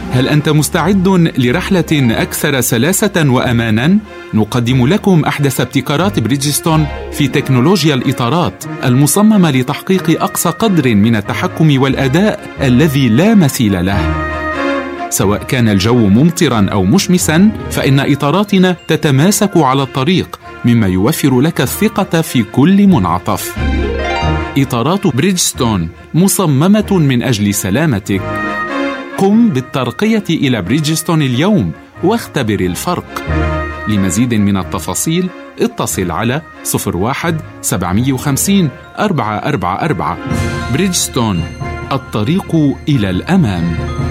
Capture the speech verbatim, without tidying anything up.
هل أنت مستعد لرحلة أكثر سلاسة وأماناً؟ نقدم لكم أحدث ابتكارات بريدجستون في تكنولوجيا الإطارات المصممة لتحقيق أقصى قدر من التحكم والأداء الذي لا مثيل له. سواء كان الجو ممطراً أو مشمساً، فإن إطاراتنا تتماسك على الطريق، مما يوفر لك الثقة في كل منعطف. إطارات بريدجستون مصممة من أجل سلامتك. قم بالترقية إلى بريدجستون اليوم واختبر الفرق. لمزيد من التفاصيل اتصل على صفر واحد سبعمائة وخمسين أربعة أربعة أربعة. بريدجستون، الطريق إلى الأمام.